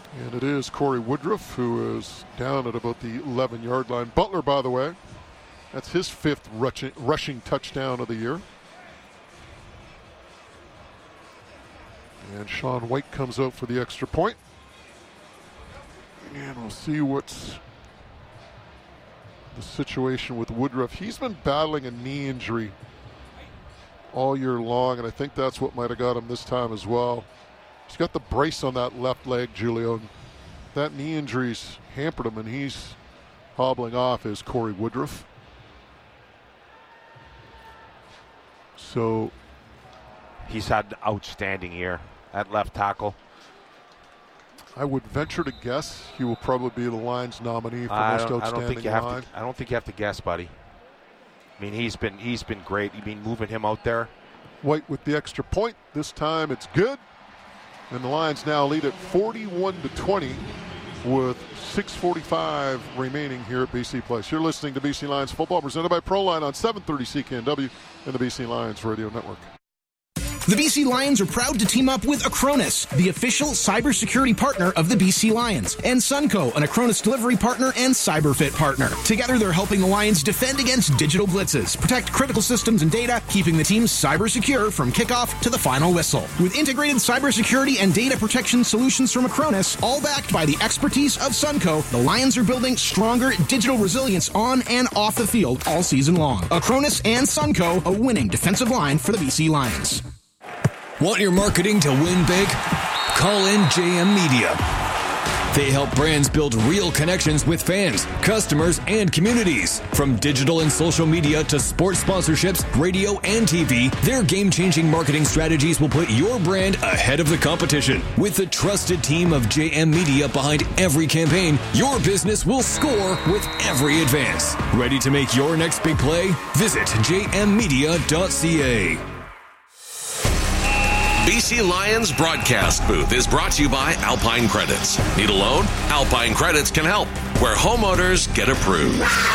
And it is Corey Woodruff who is down at about the 11-yard line. Butler, by the way, that's his 5th rushing touchdown of the year. And Sean White comes out for the extra point. And we'll see what's the situation with Woodruff. He's been battling a knee injury all year long, and I think that's what might have got him this time as well. He's got the brace on that left leg, Julio. That knee injury's hampered him, and he's hobbling off as Corey Woodruff. So he's had an outstanding year at left tackle. I would venture to guess he will probably be the Lions nominee for most outstanding line. I don't think you have to guess, buddy. I mean, he's been great. You've been moving him out there. White with the extra point. This time it's good. And the Lions now lead at 41-20 with 6:45 remaining here at BC Place. You're listening to BC Lions football presented by Proline on 730 CKNW and the BC Lions Radio Network. The BC Lions are proud to team up with Acronis, the official cybersecurity partner of the BC Lions, and Sunco, an Acronis delivery partner and CyberFit partner. Together, they're helping the Lions defend against digital blitzes, protect critical systems and data, keeping the team cyber secure from kickoff to the final whistle. With integrated cybersecurity and data protection solutions from Acronis, all backed by the expertise of Sunco, the Lions are building stronger digital resilience on and off the field all season long. Acronis and Sunco, a winning defensive line for the BC Lions. Want your marketing to win big? Call in JM Media. They help brands build real connections with fans, customers, and communities. From digital and social media to sports sponsorships, radio, and TV, their game-changing marketing strategies will put your brand ahead of the competition. With the trusted team of JM Media behind every campaign, your business will score with every advance. Ready to make your next big play? Visit jmmedia.ca. BC Lions broadcast booth is brought to you by Alpine Credits. Need a loan? Alpine Credits can help, where homeowners get approved.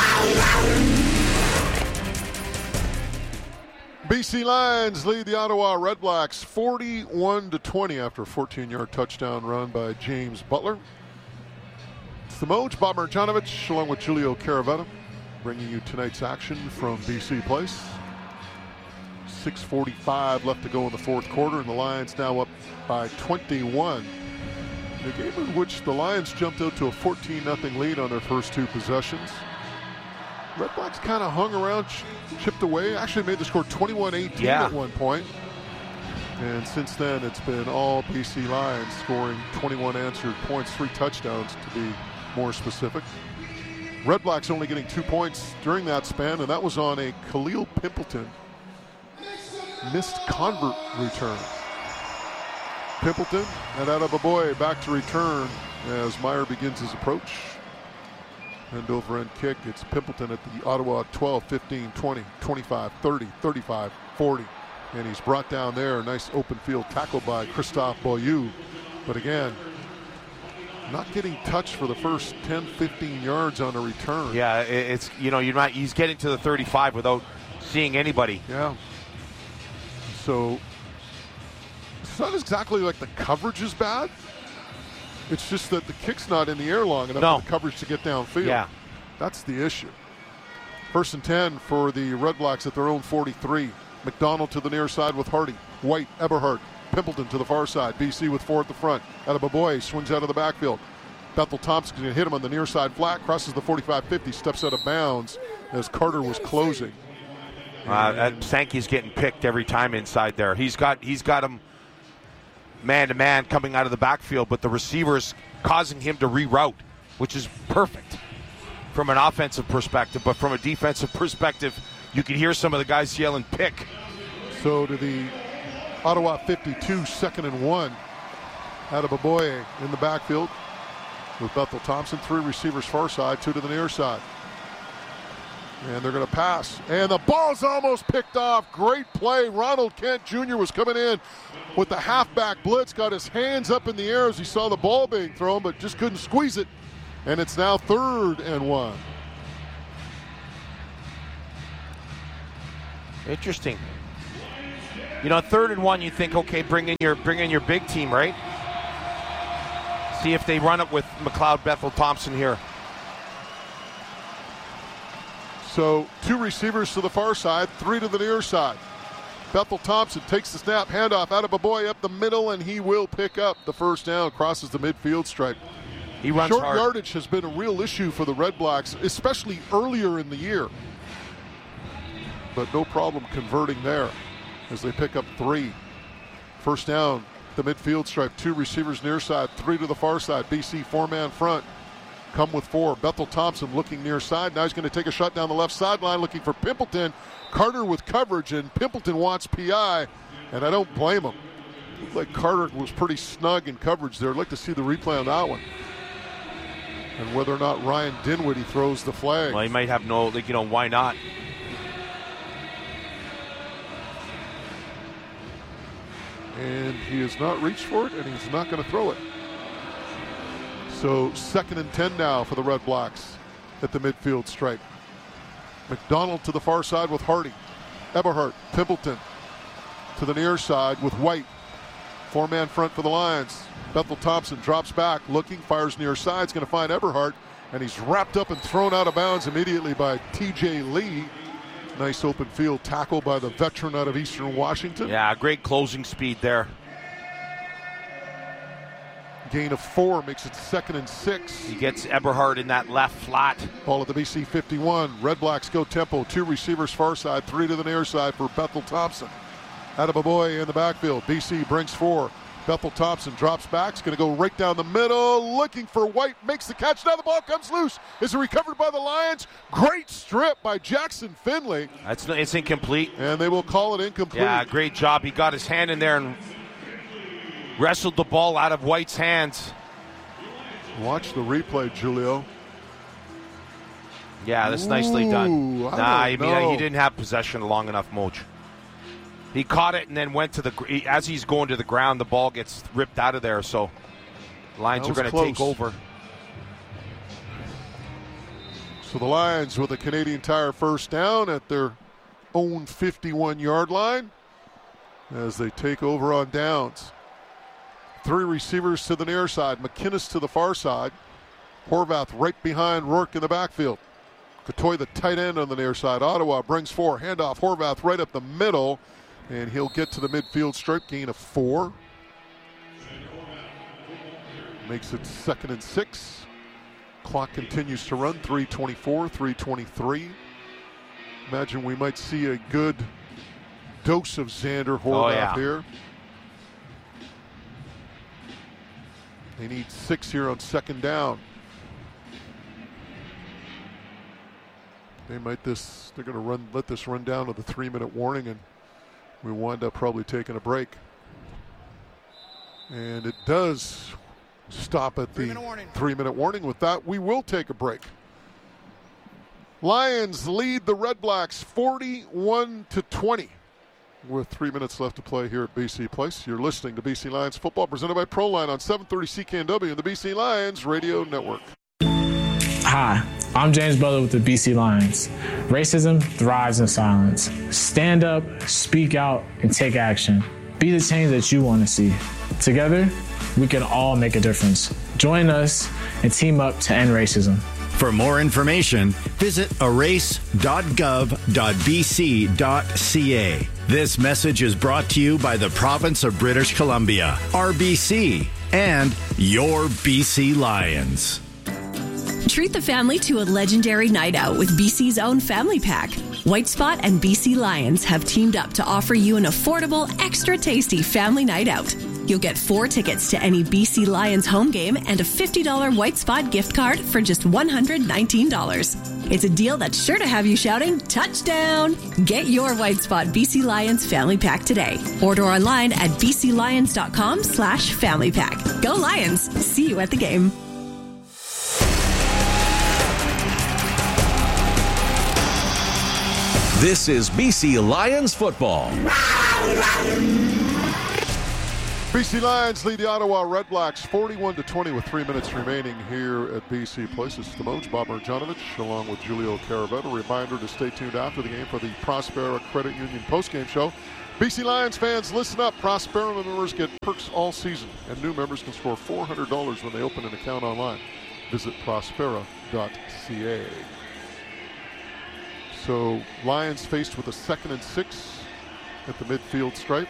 BC Lions lead the Ottawa Redblacks 41-20 after a 14-yard touchdown run by James Butler. It's the Moj, Bob Marjanovic, along with Julio Caravetta, bringing you tonight's action from BC Place. 6:45 left to go in the fourth quarter, and the Lions now up by 21. In a game in which the Lions jumped out to a 14-0 lead on their first 2 possessions. Redblacks kind of hung around, chipped away, actually made the score 21-18 at one point. And since then, it's been all BC Lions scoring 21 answered points, 3 touchdowns to be more specific. Redblacks only getting 2 points during that span, and that was on a Khalil Pimpleton missed convert return. Pimpleton and Adeboboye back to return as Meyer begins his approach. End over end kick. It's Pimpleton at the Ottawa 12, 15, 20, 25, 30, 35, 40. And he's brought down there. Nice open field tackle by Christophe Beaulieu. But again, not getting touched for the first 10, 15 yards on a return. Yeah, it's, he's getting to the 35 without seeing anybody. Yeah. So it's not exactly like the coverage is bad. It's just that the kick's not in the air long enough for the coverage to get downfield. Yeah. That's the issue. 1st and 10 for the Redblacks at their own 43. McDonald to the near side with Hardy. White, Eberhardt, Pimpleton to the far side. BC with 4 at the front. Adeboboye swings out of the backfield. Bethel Thompson's going to hit him on the near side flat, crosses the 45-50, steps out of bounds as Carter was closing. Sankey's getting picked every time inside there. He's got him man-to-man coming out of the backfield, but the receiver's causing him to reroute, which is perfect from an offensive perspective. But from a defensive perspective, you can hear some of the guys yelling pick. So to the Ottawa 52, 2nd and 1. Adeboboye in the backfield with Bethel Thompson. 3 receivers far side, 2 to the near side. And they're going to pass. And the ball's almost picked off. Great play. Ronald Kent Jr. was coming in with the halfback blitz. Got his hands up in the air as he saw the ball being thrown, but just couldn't squeeze it. And it's now 3rd and 1. Interesting. 3rd and 1, you think, okay, bring in your big team, right? See if they run it with McLeod Bethel Thompson here. So 2 receivers to the far side, 3 to the near side. Bethel Thompson takes the snap, handoff out of Baboy up the middle, and he will pick up the first down, crosses the midfield stripe. He runs Short hard. yardage has been a real issue for the Red Blacks, especially earlier in the year. But no problem converting there as they pick up 3. First down, the midfield stripe, 2 receivers near side, 3 to the far side. BC 4-man front. Come with 4. Bethel Thompson looking near side. Now he's going to take a shot down the left sideline looking for Pimpleton. Carter with coverage, and Pimpleton wants PI, and I don't blame him. Looked like Carter was pretty snug in coverage there. I'd like to see the replay on that one. And whether or not Ryan Dinwiddie throws the flag. Well, he might have no, why not? And he has not reached for it, and he's not going to throw it. So 2nd and 10 now for the Red Blacks at the midfield stripe. McDonald to the far side with Hardy. Eberhardt, Pimpleton to the near side with White. 4-man front for the Lions. Bethel Thompson drops back, looking, fires near side. He's going to find Eberhardt, and he's wrapped up and thrown out of bounds immediately by TJ Lee. Nice open field tackle by the veteran out of Eastern Washington. Yeah, great closing speed there. Gain of 4 makes it 2nd and 6. He gets Eberhardt in that left flat. Ball at the BC 51. Red Blacks go tempo. 2 receivers far side, 3 to the near side for Bethel Thompson. Adebaboy in the backfield. BC brings 4. Bethel Thompson drops back. He's going to go right down the middle. Looking for White. Makes the catch. Now the ball comes loose. Is it recovered by the Lions? Great strip by Jackson Finley. It's incomplete. And they will call it incomplete. Yeah, great job. He got his hand in there and wrestled the ball out of White's hands. Watch the replay, Julio. Yeah, that's nicely done. He didn't have possession long enough, Moj. He caught it and then went to as he's going to the ground, the ball gets ripped out of there, so Lions are going to take over. So the Lions with a Canadian Tire first down at their own 51-yard line as they take over on downs. 3 receivers to the near side. McInnes to the far side. Horvath right behind Rourke in the backfield. Cotoy the tight end on the near side. Ottawa brings 4. Handoff Horvath right up the middle. And he'll get to the midfield stripe. Gain of 4. Makes it 2nd and 6. Clock continues to run. 3:24, 3:23. Imagine we might see a good dose of Xander Horvath here. They need 6 here on 2nd down. They're going to let this run down to the 3-minute warning, and we wind up probably taking a break. And it does stop at the 3-minute warning. With that, we will take a break. Lions lead the Red Blacks 41-20. With 3 minutes left to play here at BC Place. You're listening to BC Lions football presented by Proline on 730 CKNW and the BC Lions Radio Network. Hi, I'm James Butler with the BC Lions. Racism thrives in silence. Stand up, speak out, and take action. Be the change that you want to see. Together, we can all make a difference. Join us and team up to end racism. For more information, visit erase.gov.bc.ca. This message is brought to you by the Province of British Columbia, RBC, and your BC Lions. Treat the family to a legendary night out with BC's own Family Pack. White Spot and BC Lions have teamed up to offer you an affordable, extra tasty family night out. You'll get 4 tickets to any BC Lions home game and a $50 White Spot gift card for just $119. It's a deal that's sure to have you shouting, touchdown! Get your White Spot BC Lions Family Pack today. Order online at bclions.com/family pack. Go Lions! See you at the game. This is BC Lions football. BC Lions lead the Ottawa Red Blacks 41-20 with 3 minutes remaining here at BC Place. It's the Moj, Bob Marjanovic, along with Julio Caravetta. A reminder to stay tuned after the game for the Prospera Credit Union postgame show. BC Lions fans, listen up. Prospera members get perks all season, and new members can score $400 when they open an account online. Visit prospera.ca. So Lions faced with a 2nd and 6 at the midfield stripe.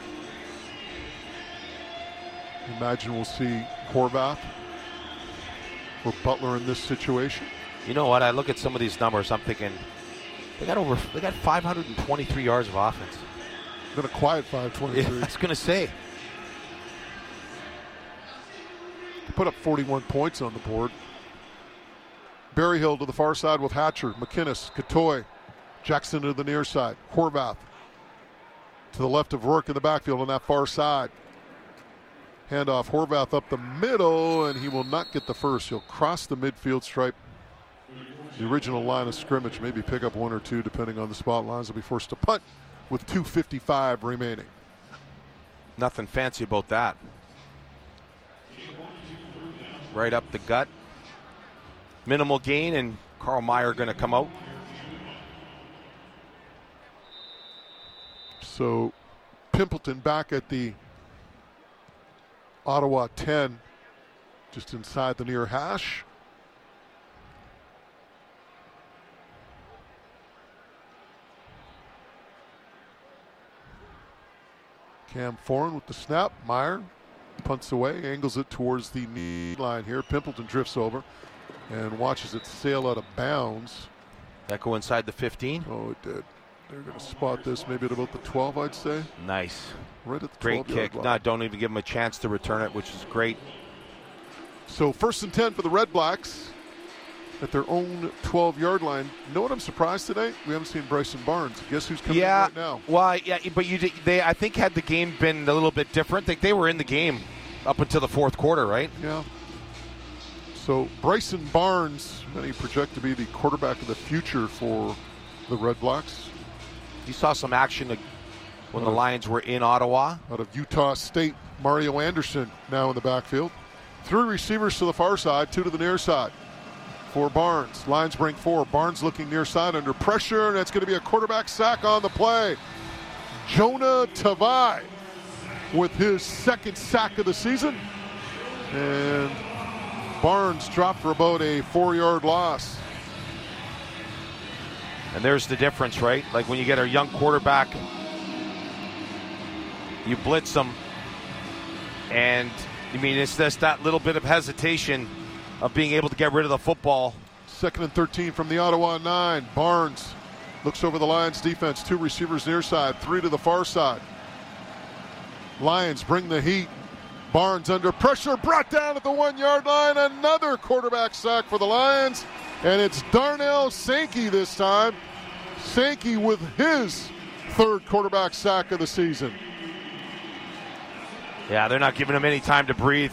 Imagine we'll see Horvath or Butler in this situation. You know what? I look at some of these numbers. I'm thinking they got 523 yards of offense. Been a quiet 523. Yeah, I was going to say. Put up 41 points on the board. Berryhill to the far side with Hatcher, McInnes, Katoy, Jackson to the near side, Horvath to the left of Rourke in the backfield on that far side. Handoff, Horvath up the middle, and he will not get the first. He'll cross the midfield stripe. The original line of scrimmage, maybe pick up 1 or 2 depending on the spot lines. Will be forced to punt with 2:55 remaining. Nothing fancy about that. Right up the gut. Minimal gain, and Carl Meyer going to come out. So Pimpleton back at the Ottawa 10, just inside the near hash. Cam Foran with the snap. Meyer punts away, angles it towards the knee line here. Pimpleton drifts over and watches it sail out of bounds. That go inside the 15? Oh, it did. They're going to spot this maybe at about the 12, I'd say. Nice. Right at the great 12-yard kick. line. No, don't even give them a chance to return it, which is great. So 1st and 10 for the Red Blacks at their own 12-yard line. You know what I'm surprised today? We haven't seen Bryson Barnes. Guess who's coming in right now? Well, yeah, but they I think had the game been a little bit different, they were in the game up until the 4th quarter, right? Yeah. So Bryson Barnes, many project to be the quarterback of the future for the Red Blacks. You saw some action when the Lions were in Ottawa. Out of Utah State, Mario Anderson now in the backfield. 3 receivers to the far side, 2 to the near side for Barnes. Lions bring 4. Barnes looking near side under pressure, and it's going to be a quarterback sack on the play. Jonah Tavai with his 2nd sack of the season. And Barnes dropped for about a 4-yard loss. And there's the difference, right? Like when you get a young quarterback, you blitz them, and it's just that little bit of hesitation of being able to get rid of the football. 2nd and 13 from the Ottawa 9. Barnes looks over the Lions defense. 2 receivers near side, 3 to the far side. Lions bring the heat. Barnes under pressure, brought down at the 1-yard line. Another quarterback sack for the Lions. And it's Darnell Sankey this time. Sankey with his 3rd quarterback sack of the season. Yeah, they're not giving him any time to breathe.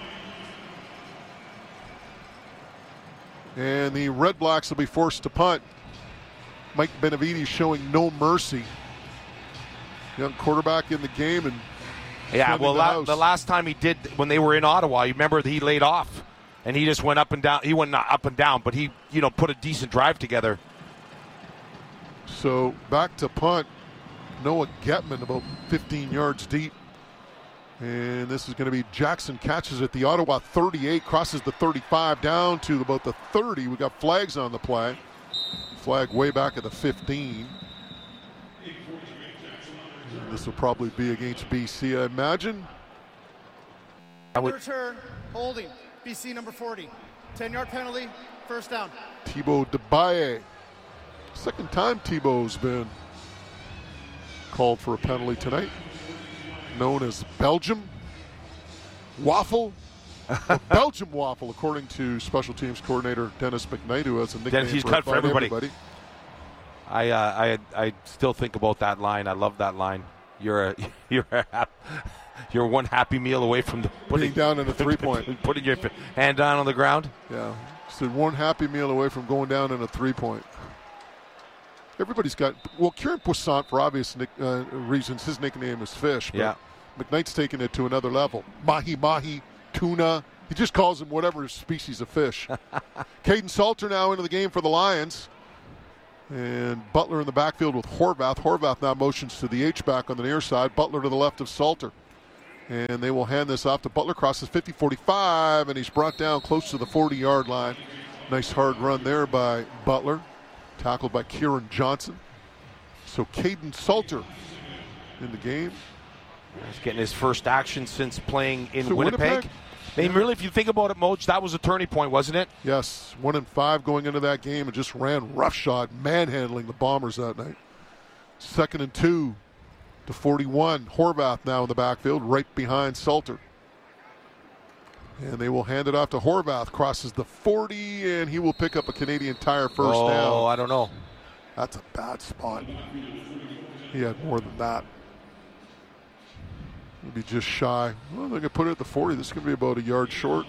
And the Red Blacks will be forced to punt. Mike Benavides showing no mercy. Young quarterback in the game. And yeah, well, the last time he did, when they were in Ottawa, you remember that he laid off. And he just went up and down. He went not up and down, but he, put a decent drive together. So back to punt. Noah Getman about 15 yards deep. And this is going to be Jackson catches at the Ottawa 38, crosses the 35 down to about the 30. We got flags on the play. Flag way back at the 15. And this will probably be against BC, I imagine. Return, holding. BC number 40. 10-yard penalty, 1st down. Thibaut Debaye. 2nd time Thibaut's been called for a penalty tonight. Known as Belgium Waffle. Belgium Waffle, according to special teams coordinator Dennis McKnight, who has a nickname he's cut for everybody. I still think about that line. I love that line. You're one happy meal away from putting down in a 3-point. Putting your hand down on the ground. Yeah. So one happy meal away from going down in a 3-point. Everybody's got, Kieran Poissant, for obvious reasons, his nickname is Fish. But yeah. McKnight's taking it to another level. Mahi, tuna. He just calls him whatever species of fish. Caden Salter now into the game for the Lions. And Butler in the backfield with Horvath. Horvath now motions to the H-back on the near side. Butler to the left of Salter. And they will hand this off to Butler. Crosses 50-45, and he's brought down close to the 40-yard line. Nice hard run there by Butler. Tackled by Kieran Johnson. So Caden Salter in the game. He's getting his first action since playing in Winnipeg. Really, if you think about it, Moj, that was a turning point, wasn't it? Yes, 1-5 going into that game and just ran roughshod, manhandling the Bombers that night. 2nd and 2 to 41. Horvath now in the backfield, right behind Salter. And they will hand it off to Horvath. Crosses the 40, and he will pick up a Canadian Tire first down. Oh, I don't know. That's a bad spot. He had more than that. Maybe just shy. Well, they could put it at the 40. This is going to be about a yard short.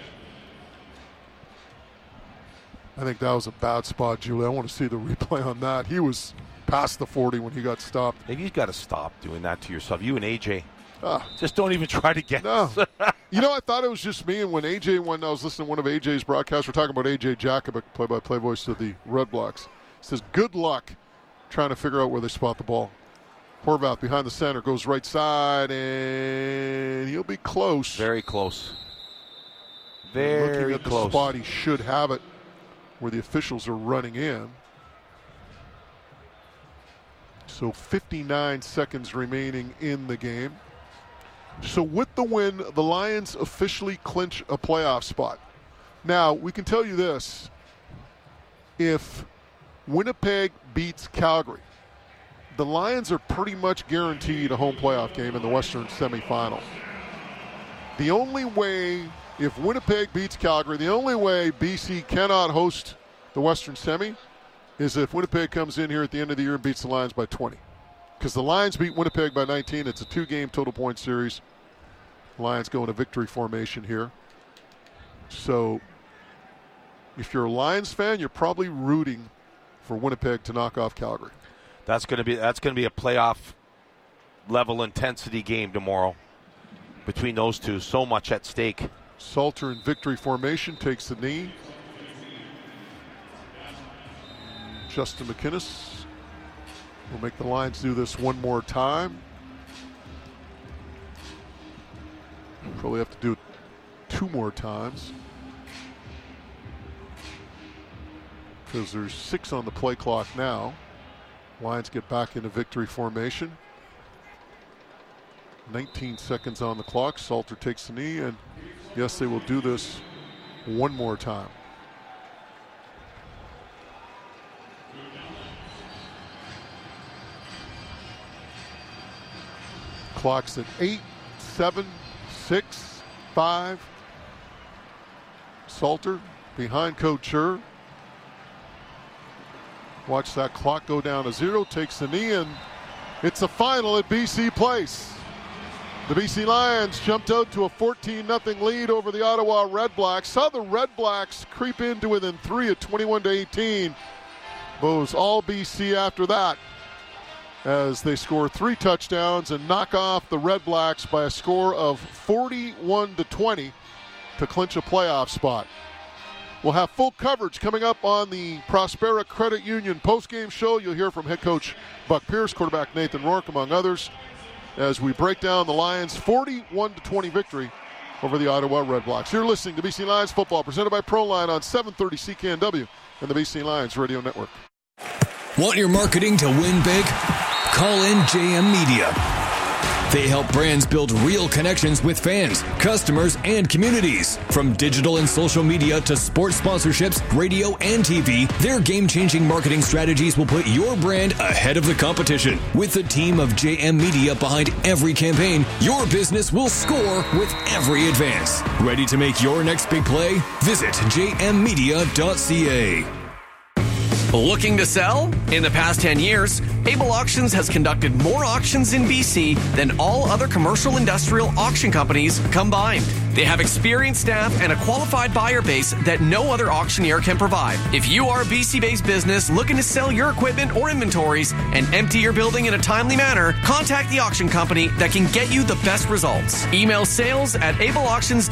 I think that was a bad spot, Julie. I want to see the replay on that. He was past the 40 when he got stopped. Maybe you've got to stop doing that to yourself. You and AJ. Just don't even try to get us. No. I thought it was just me. And when I was listening to one of AJ's broadcasts, we're talking about AJ Jakubik, play-by-play voice of the Red Blacks. He says, good luck trying to figure out where they spot the ball. Horvath behind the center, goes right side, and he'll be close. Very close. Very looking at close. The spot, he should have it where the officials are running in. So 59 seconds remaining in the game. So with the win, the Lions officially clinch a playoff spot. Now, we can tell you this. If Winnipeg beats Calgary, the Lions are pretty much guaranteed a home playoff game in the Western semifinal. The only way, if Winnipeg beats Calgary, the only way BC cannot host the Western semi is if Winnipeg comes in here at the end of the year and beats the Lions by 20. Because the Lions beat Winnipeg by 19. It's a 2-game total point series. Lions go in a victory formation here. So if you're a Lions fan, you're probably rooting for Winnipeg to knock off Calgary. That's going to be a playoff level intensity game tomorrow between those two. So much at stake. Salter in victory formation takes the knee. Justin McInnes will make the Lions do this one more time. Probably have to do it 2 more times because there's 6 on the play clock now. Lions get back into victory formation. 19 seconds on the clock. Salter takes the knee, and yes, they will do this one more time. Clock's at 8, 7, 6, 5. Salter behind Couture. Watch that clock go down to 0, takes the knee, and it's a final at BC Place. The BC Lions jumped out to a 14-0 lead over the Ottawa Red Blacks. Saw the Red Blacks creep into within 3 at 21-18. But it was all BC after that as they score 3 touchdowns and knock off the Red Blacks by a score of 41-20 to clinch a playoff spot. We'll have full coverage coming up on the Prospera Credit Union postgame show. You'll hear from head coach Buck Pierce, quarterback Nathan Rourke, among others, as we break down the Lions' 41-20 victory over the Ottawa Red Blacks. You're listening to BC Lions football, presented by ProLine on 730 CKNW and the BC Lions Radio Network. Want your marketing to win big? Call in JM Media. They help brands build real connections with fans, customers, and communities. From digital and social media to sports sponsorships, radio, and TV, their game-changing marketing strategies will put your brand ahead of the competition. With the team of JM Media behind every campaign, your business will score with every advance. Ready to make your next big play? Visit jmmedia.ca. Looking to sell? In the past 10 years, Able Auctions has conducted more auctions in BC than all other commercial industrial auction companies combined. They have experienced staff and a qualified buyer base that no other auctioneer can provide. If you are a BC-based business looking to sell your equipment or inventories and empty your building in a timely manner, contact the auction company that can get you the best results. Email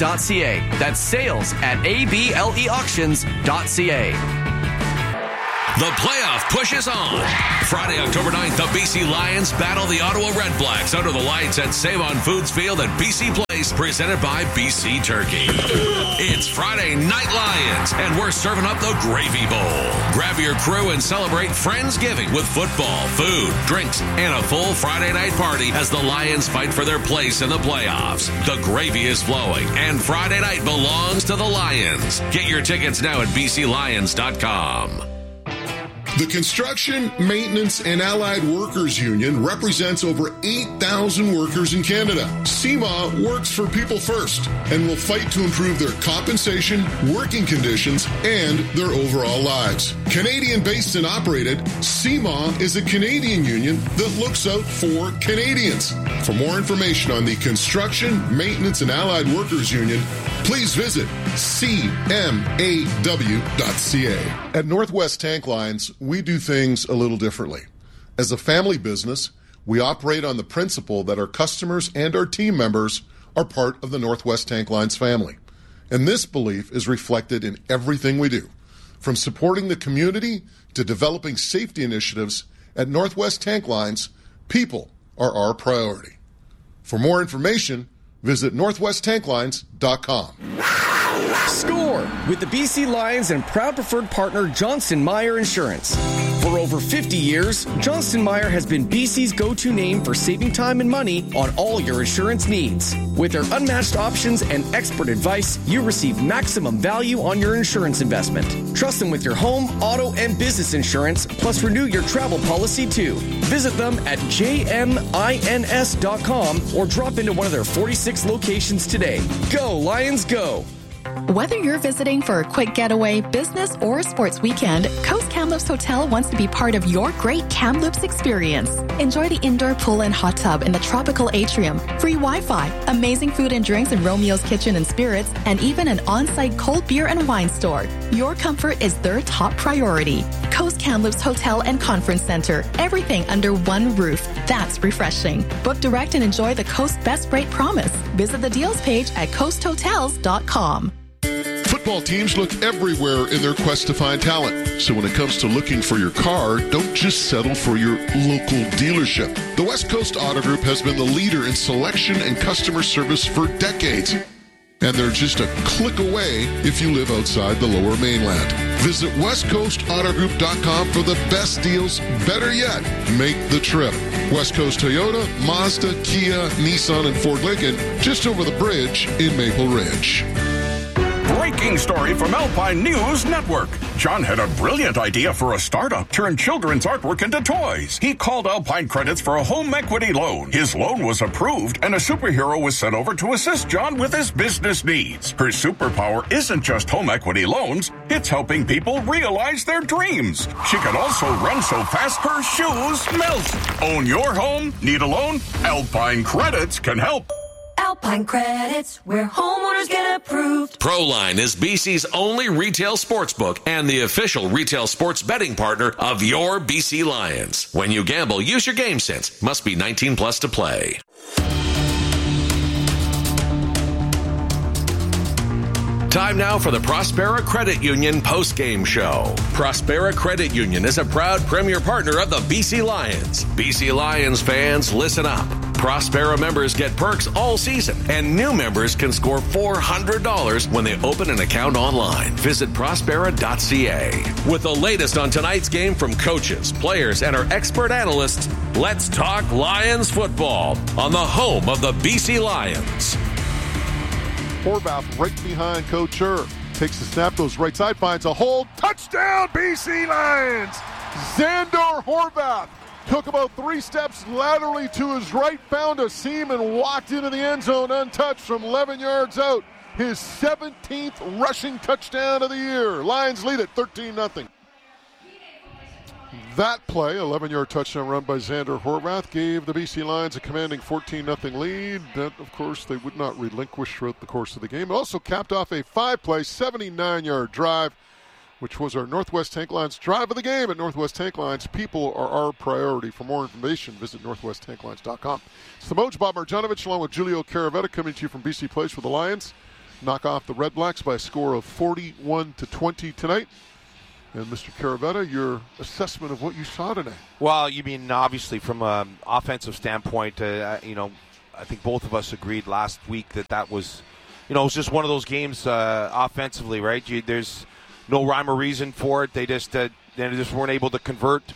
sales@ableauctions.ca. That's sales@ableauctions.ca. The playoff push is on. Friday, October 9th, the BC Lions battle the Ottawa Red Blacks under the lights at Save-On Foods Field at BC Place, presented by BC Turkey. It's Friday Night Lions, and we're serving up the Gravy Bowl. Grab your crew and celebrate Friendsgiving with football, food, drinks, and a full Friday night party as the Lions fight for their place in the playoffs. The gravy is flowing, and Friday night belongs to the Lions. Get your tickets now at bclions.com. The Construction, Maintenance, and Allied Workers Union represents over 8,000 workers in Canada. CMA works for people first and will fight to improve their compensation, working conditions, and their overall lives. Canadian-based and operated, CMA is a Canadian union that looks out for Canadians. For more information on the Construction, Maintenance, and Allied Workers Union, please visit cmaw.ca. At Northwest Tank Lines, we do things a little differently. As a family business, we operate on the principle that our customers and our team members are part of the Northwest Tank Lines family. And this belief is reflected in everything we do. From supporting the community to developing safety initiatives, at Northwest Tank Lines, people are our priority. For more information, visit northwesttanklines.com. Score with the BC Lions and proud preferred partner Johnston Meyer Insurance. For over 50 years, Johnston Meyer has been BC's go-to name for saving time and money on all your insurance needs. With their unmatched options and expert advice, you receive maximum value on your insurance investment. Trust them with your home, auto, and business insurance, plus renew your travel policy too. Visit them at jmins.com or drop into one of their 46 locations today. Go, Lions, go! Whether you're visiting for a quick getaway, business, or a sports weekend, Coast Kamloops Hotel wants to be part of your great Kamloops experience. Enjoy the indoor pool and hot tub in the tropical atrium, free Wi-Fi, amazing food and drinks in Romeo's Kitchen and Spirits, and even an on-site cold beer and wine store. Your comfort is their top priority. Coast Kamloops Hotel and Conference Center, everything under one roof. That's refreshing. Book direct and enjoy the Coast Best Rate Promise. Visit the deals page at coasthotels.com. Football teams look everywhere in their quest to find talent. So when it comes to looking for your car, don't just settle for your local dealership. The West Coast Auto Group has been the leader in selection and customer service for decades. And they're just a click away if you live outside the Lower Mainland. Visit westcoastautogroup.com for the best deals. Better yet, make the trip. West Coast Toyota, Mazda, Kia, Nissan, and Ford Lincoln, just over the bridge in Maple Ridge. Breaking story from Alpine News Network. John had a brilliant idea for a startup, turn children's artwork into toys. He called Alpine Credits for a home equity loan. His loan was approved, and a superhero was sent over to assist John with his business needs. Her superpower isn't just home equity loans, it's helping people realize their dreams. She can also run so fast her shoes melt. Own your home? Need a loan? Alpine Credits can help. Alpine Credits, where homeowners get approved. Proline is BC's only retail sports book and the official retail sports betting partner of your BC Lions. When you gamble, use your game sense. Must be 19 plus to play. Time now for the Prospera Credit Union post-game show. Prospera Credit Union is a proud premier partner of the BC Lions. BC Lions fans, listen up. Prospera members get perks all season, and new members can score $400 when they open an account online. Visit Prospera.ca. With the latest on tonight's game from coaches, players, and our expert analysts, let's talk Lions football on the home of the BC Lions. Horvath right behind Coach Kerr. Takes the snap, goes right side, finds a hole. Touchdown, BC Lions! Xander Horvath took about 3 steps laterally to his right, found a seam, and walked into the end zone untouched from 11 yards out. His 17th rushing touchdown of the year. Lions lead at 13-0. That play, 11-yard touchdown run by Xander Horvath, gave the BC Lions a commanding 14-0 lead. That, of course, they would not relinquish throughout the course of the game. It also capped off a 5-play, 79-yard drive, which was our Northwest Tank Lines drive of the game. At Northwest Tank Lines, people are our priority. For more information, visit northwesttanklines.com. It's the Moj, Bob Marjanovic, along with Julio Caravetta, coming to you from BC Place, where the Lions knock off the Red Blacks by a score of 41-20 tonight. And Mr. Caravetta, your assessment of what you saw today. Well, you mean obviously from an offensive standpoint, I think both of us agreed last week that was, it was just one of those games offensively, right? There's no rhyme or reason for it. They just weren't able to convert.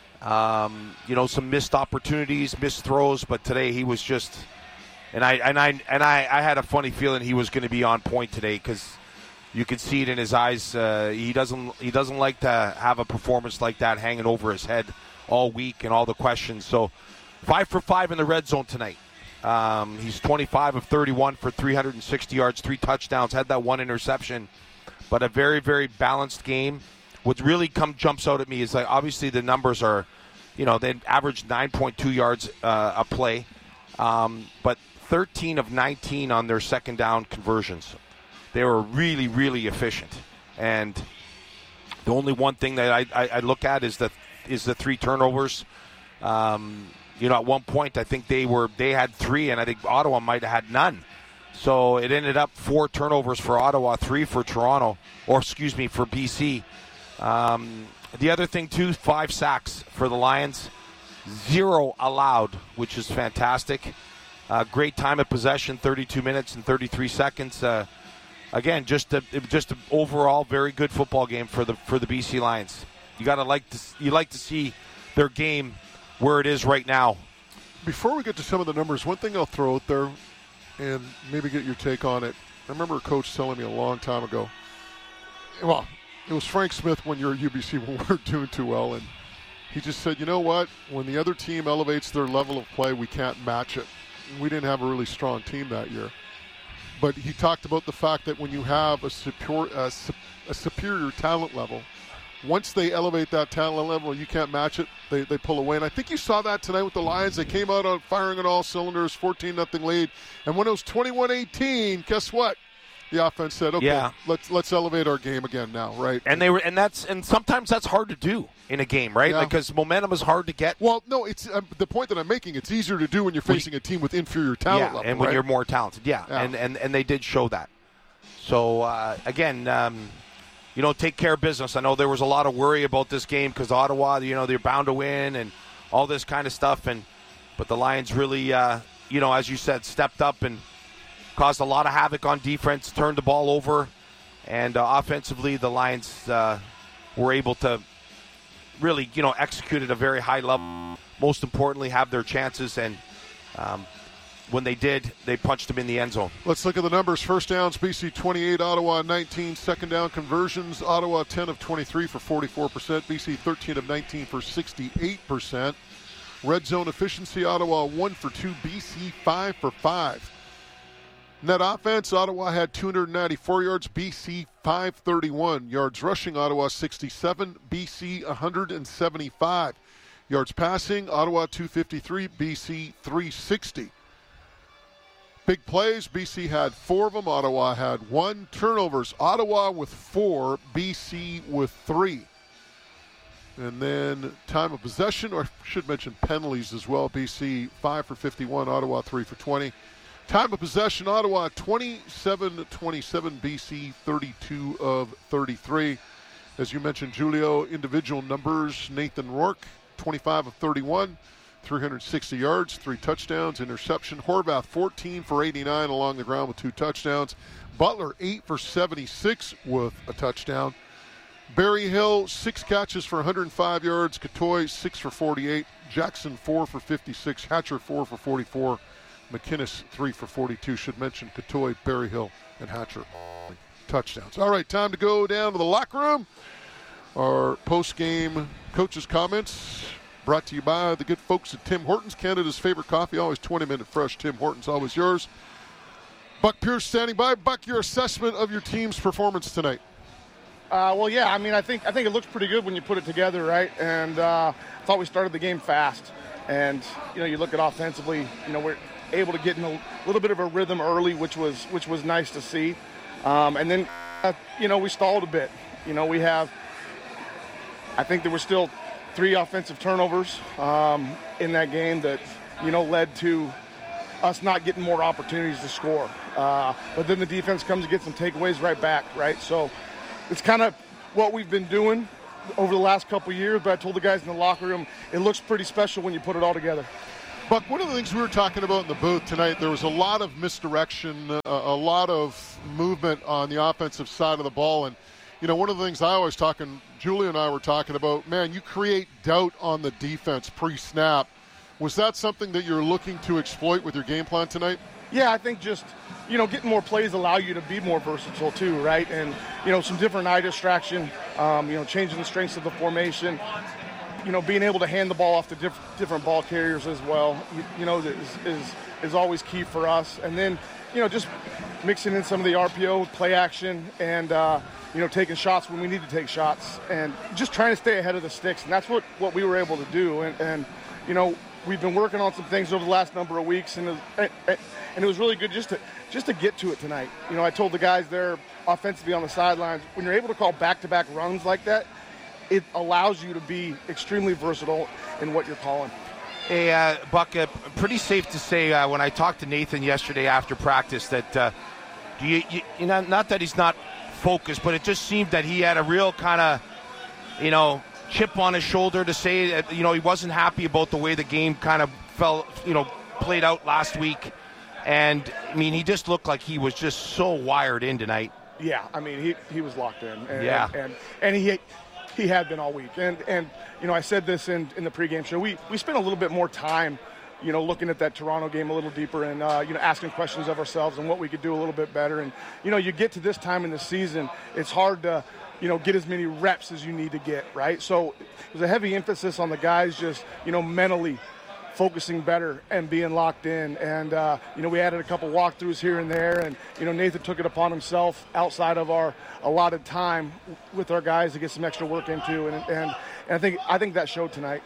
Some missed opportunities, missed throws, but today he was just, and I had a funny feeling he was going to be on point today because you could see it in his eyes. He doesn't like to have a performance like that hanging over his head all week and all the questions. So 5 for 5 in the red zone tonight. He's 25 of 31 for 360 yards, 3 touchdowns, had that 1 interception, but a very, very balanced game. What really jumps out at me is like obviously the numbers are, they averaged 9.2 yards a play, but 13 of 19 on their second down conversions. They were really, really efficient. And the only one thing that I look at is the 3 turnovers. At one point I think they had 3, and I think Ottawa might have had none. So it ended up 4 turnovers for Ottawa, 3 for Toronto, for BC. The other thing too, 5 sacks for the Lions, 0 allowed, which is fantastic. Great time of possession, 32 minutes and 33 seconds. Again, just an overall very good football game for the BC Lions. You like to see their game where it is right now. Before we get to some of the numbers, one thing I'll throw out there and maybe get your take on it. I remember a coach telling me a long time ago. Well, it was Frank Smith when you were at UBC when we weren't doing too well, and he just said, you know what? When the other team elevates their level of play, we can't match it. We didn't have a really strong team that year. But he talked about the fact that when you have a superior talent level, once they elevate that talent level, you can't match it, they pull away. And I think you saw that tonight with the Lions. They came out on firing on all cylinders, 14-0 lead. And when it was 21-18, guess what? The offense said, "Okay, yeah, let's elevate our game again now, right?" And sometimes that's hard to do in a game, right? Yeah. Because momentum is hard to get. Well, no, it's the point that I'm making. It's easier to do when you're facing a team with inferior talent level, and when right? you're more talented, and they did show that. So again, take care of business. I know there was a lot of worry about this game because Ottawa, they're bound to win and all this kind of stuff, but the Lions really, as you said, stepped up and caused a lot of havoc on defense, turned the ball over, and offensively the Lions were able to really, execute at a very high level. Most importantly, have their chances, and when they did, they punched them in the end zone. Let's look at the numbers. First downs, BC 28, Ottawa 19. Second down conversions, Ottawa 10 of 23 for 44%, BC 13 of 19 for 68%. Red zone efficiency, Ottawa 1 for 2, BC 5 for 5. Net offense, Ottawa had 294 yards, BC 531. Yards rushing, Ottawa 67, BC 175. Yards passing, Ottawa 253, BC 360. Big plays, BC had 4 of them, Ottawa had 1. Turnovers, Ottawa with 4, BC with 3. And then time of possession, or I should mention penalties as well, BC 5 for 51, Ottawa 3 for 20. Time of possession, Ottawa 27-27, BC 32 of 33. As you mentioned, Julio, individual numbers, Nathan Rourke, 25 of 31, 360 yards, 3 touchdowns, interception. Horvath, 14 for 89 along the ground with 2 touchdowns. Butler, 8 for 76 with a touchdown. Barry Hill, 6 catches for 105 yards. Katoy, 6 for 48. Jackson, 4 for 56. Hatcher, 4 for 44. McInnes, 3 for 42. Should mention Katoy, Berryhill, and Hatcher. Touchdowns. All right, time to go down to the locker room. Our post-game coaches' comments brought to you by the good folks at Tim Hortons, Canada's favorite coffee, always 20-minute fresh. Tim Hortons, always yours. Buck Pierce standing by. Buck, your assessment of your team's performance tonight. I think it looks pretty good when you put it together, right? And I thought we started the game fast. And, you look at offensively, we're able to get in a little bit of a rhythm early, which was nice to see. And then, we stalled a bit. I think there were still 3 offensive turnovers in that game that, led to us not getting more opportunities to score. But then the defense comes and gets some takeaways right back, right? So it's kind of what we've been doing over the last couple of years, but I told the guys in the locker room, it looks pretty special when you put it all together. Buck, one of the things we were talking about in the booth tonight, there was a lot of misdirection, a lot of movement on the offensive side of the ball. And, you know, one of the things I always Julia and I were talking about, man, you create doubt on the defense pre-snap. Was that something that you're looking to exploit with your game plan tonight? Yeah, I think just, you know, getting more plays allow you to be more versatile too, right? And, you know, some different eye distraction, you know, changing the strengths of the formation, you know, being able to hand the ball off to different ball carriers as well, you know, is always key for us. And then, you know, just mixing in some of the RPO, play action, and, you know, taking shots when we need to take shots, and just trying to stay ahead of the sticks. And that's what we were able to do. And you know, we've been working on some things over the last number of weeks, and it was really good just to get to it tonight. You know, I told the guys there offensively on the sidelines, when you're able to call back-to-back runs like that, it allows you to be extremely versatile in what you're calling. Hey, Buck, pretty safe to say when I talked to Nathan yesterday after practice that you know, not that he's not focused, but it just seemed that he had a real kind of, you know, chip on his shoulder to say that, you know, he wasn't happy about the way the game kind of played out last week. And, I mean, he just looked like he was just so wired in tonight. Yeah, I mean, he was locked in. And, yeah. And he had been all week. And you know, I said this in the pregame show. We spent a little bit more time, you know, looking at that Toronto game a little deeper and, you know, asking questions of ourselves and what we could do a little bit better. And, you know, you get to this time in the season, it's hard to, you know, get as many reps as you need to get, right? So there's a heavy emphasis on the guys just, you know, mentally focusing better and being locked in. And, you know, we added a couple walkthroughs here and there. And, you know, Nathan took it upon himself outside of our allotted time with our guys to get some extra work into. And I think that showed tonight.